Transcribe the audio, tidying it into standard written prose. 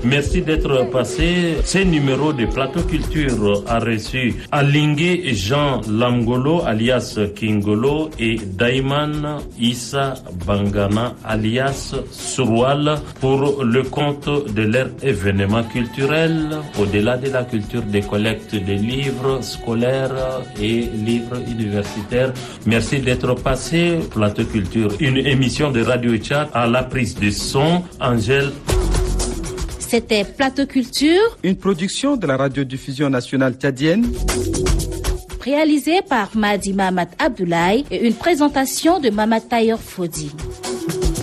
Merci d'être passé. Ce numéro de Plateau Culture a reçu Alingue Jean Lamgolo alias Kingolo et Daiman Issa Bangana alias Surwal pour le compte de leur événement culturel au-delà de la culture des collectes de livres scolaires et livres universitaires. Merci d'être passé. Plateau Culture, une émission de Radio Tchad à la prise de son, Angèle. C'était Plateau Culture, une production de la radiodiffusion nationale tchadienne, réalisée par Madi Mahamat Abdoulaye et une présentation de Mamat Tayer Fodi.